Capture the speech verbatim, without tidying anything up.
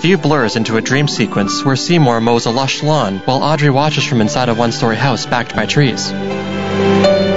view blurs into a dream sequence where Seymour mows a lush lawn while Audrey watches from inside a one-story house backed by trees.